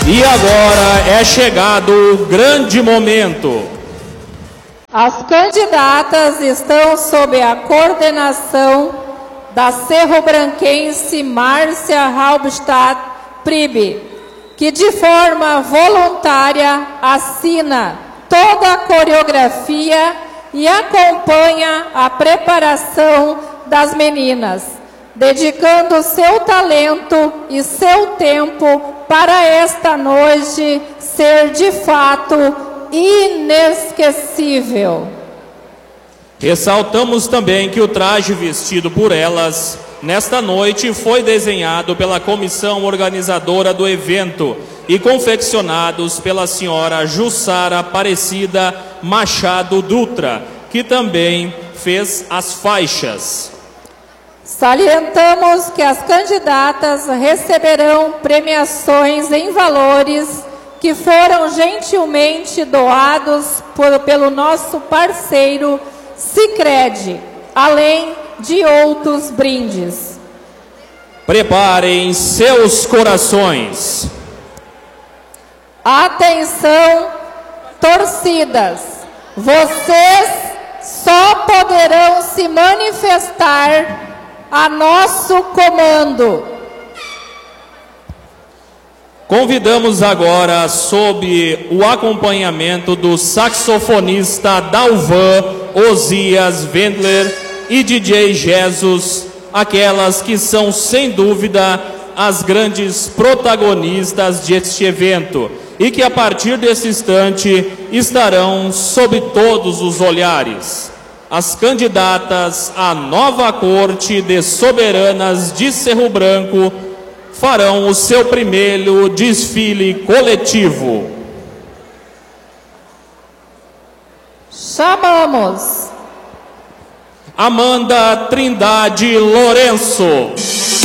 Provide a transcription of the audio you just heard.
E agora é chegado o grande momento. As candidatas estão sob a coordenação da cerro-branquense Márcia Halbstadt Pribe, que de forma voluntária assina toda a coreografia e acompanha a preparação das meninas, dedicando seu talento e seu tempo para esta noite ser de fato inesquecível. Ressaltamos também que o traje vestido por elas nesta noite foi desenhado pela comissão organizadora do evento e confeccionados pela senhora Jussara Aparecida Machado Dutra, que também fez as faixas. Salientamos que as candidatas receberão premiações em valores que foram gentilmente doados pelo nosso parceiro Sicredi, além de outros brindes. Preparem seus corações. Atenção, torcidas! Vocês só poderão se manifestar a nosso comando. Convidamos agora, sob o acompanhamento do saxofonista Dalvan Osias Wendler e DJ Jesus, aquelas que são, sem dúvida, as grandes protagonistas deste evento e que, a partir desse instante, estarão sob todos os olhares. As candidatas à nova corte de soberanas de Cerro Branco farão o seu primeiro desfile coletivo. Chamamos Amanda Trindade Lourenço.